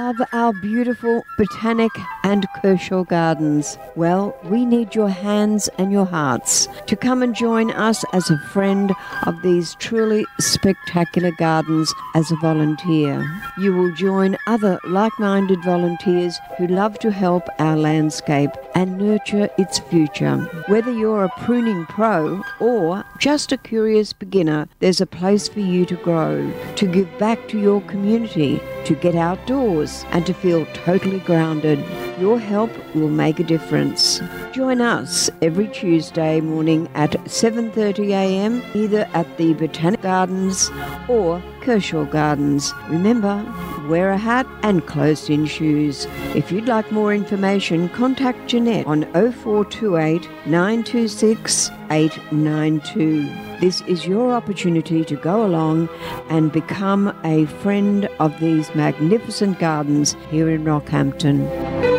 Of our beautiful Botanic and Kershaw Gardens. Well, we need your hands and your hearts to come and join us as a friend of these truly spectacular gardens as a volunteer. You will join other like-minded volunteers who love to help our landscape and nurture its future. Whether you're a pruning pro or just a curious beginner, there's a place for you to grow, to give back to your community, to get outdoors and to feel totally grounded. Your help will make a difference. Join us every Tuesday morning at 7:30 a.m. either at the Botanic Gardens or Kershaw Gardens. Remember, wear a hat and closed-in shoes. If you'd like more information, contact Jeanette on 0428 926 892. This is your opportunity to go along and become a friend of these magnificent gardens here in Rockhampton.